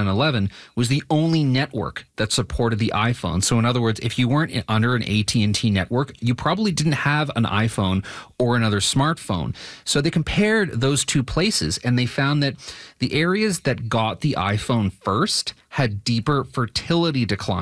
9/11 was the only network that supported the iPhone. So in other words, if you weren't under an AT&T network, you probably didn't have an iPhone or another smartphone. So they compared those two places and they found that the areas that got the iPhone first had deeper fertility decline.